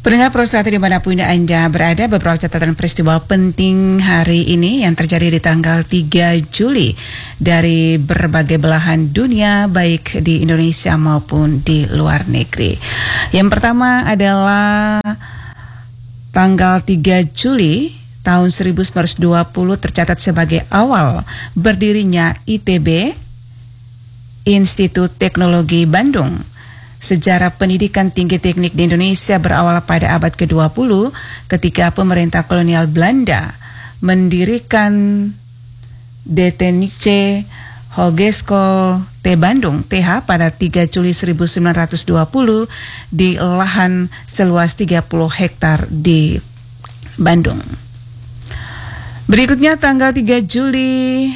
Pendengar Pro 1 dimanapun Anda berada, beberapa catatan peristiwa penting hari ini yang terjadi di tanggal 3 Juli dari berbagai belahan dunia, baik di Indonesia maupun di luar negeri. Yang pertama adalah tanggal 3 Juli tahun 1920 tercatat sebagai awal berdirinya ITB, Institut Teknologi Bandung. Sejarah pendidikan tinggi teknik di Indonesia berawal pada abad ke-20 ketika pemerintah kolonial Belanda mendirikan De Technische Hogeschool T Bandung TH pada 3 Juli 1920 di lahan seluas 30 hektar di Bandung. Berikutnya tanggal 3 Juli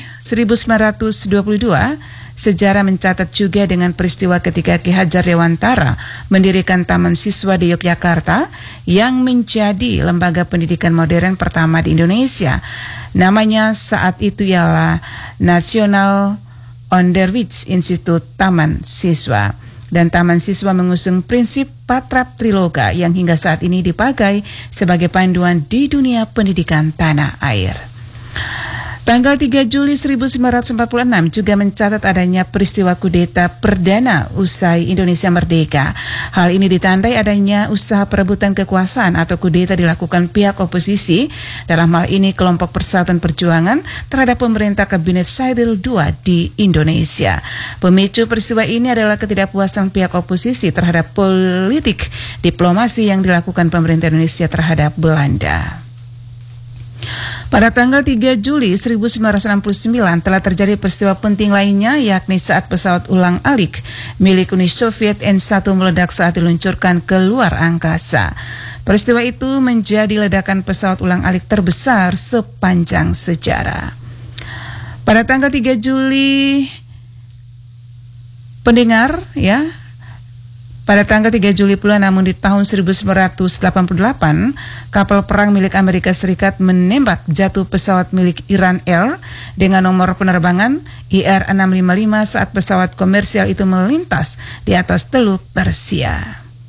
1922 sejarah mencatat juga dengan peristiwa ketika Ki Hajar Dewantara mendirikan Taman Siswa di Yogyakarta yang menjadi lembaga pendidikan modern pertama di Indonesia. Namanya saat itu ialah National Onderwijs Instituut Taman Siswa. Dan Taman Siswa mengusung prinsip Patrap Triloga yang hingga saat ini dipakai sebagai panduan di dunia pendidikan tanah air. Tanggal 3 Juli 1946 juga mencatat adanya peristiwa kudeta perdana usai Indonesia merdeka. Hal ini ditandai adanya usaha perebutan kekuasaan atau kudeta dilakukan pihak oposisi, dalam hal ini kelompok Persatuan Perjuangan terhadap pemerintah Kabinet Syedil II di Indonesia. Pemicu peristiwa ini adalah ketidakpuasan pihak oposisi terhadap politik diplomasi yang dilakukan pemerintah Indonesia terhadap Belanda. Pada tanggal 3 Juli 1969 telah terjadi peristiwa penting lainnya, yakni saat pesawat ulang-alik milik Uni Soviet N-1 meledak saat diluncurkan ke luar angkasa. Peristiwa itu menjadi ledakan pesawat ulang-alik terbesar sepanjang sejarah. Pada tanggal 3 Juli, pendengar ya, pada tanggal 3 Juli pula namun di tahun 1988, kapal perang milik Amerika Serikat menembak jatuh pesawat milik Iran Air dengan nomor penerbangan IR-655 saat pesawat komersial itu melintas di atas Teluk Persia.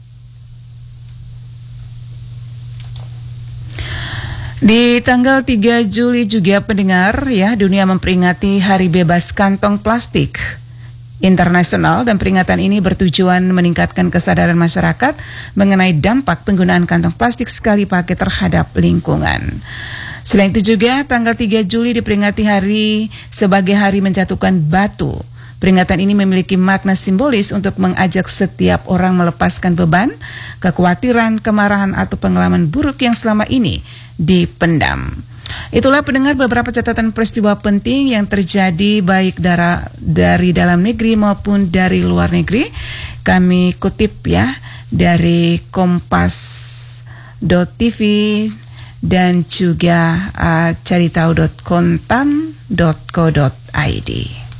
Di tanggal 3 Juli juga pendengar ya, dunia memperingati Hari Bebas Kantong Plastik Internasional, dan peringatan ini bertujuan meningkatkan kesadaran masyarakat mengenai dampak penggunaan kantong plastik sekali pakai terhadap lingkungan. Selain itu juga tanggal 3 Juli diperingati hari sebagai hari menjatuhkan batu. Peringatan ini memiliki makna simbolis untuk mengajak setiap orang melepaskan beban, kekhawatiran, kemarahan atau pengalaman buruk yang selama ini dipendam. Itulah pendengar beberapa catatan peristiwa penting yang terjadi baik dari dalam negeri maupun dari luar negeri. Kami kutip ya dari kompas.tv dan juga caritau.kontan.co.id.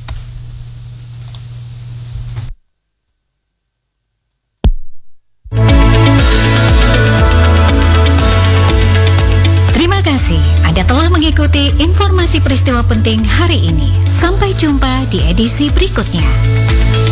Anda telah mengikuti informasi peristiwa penting hari ini. Sampai jumpa di edisi berikutnya.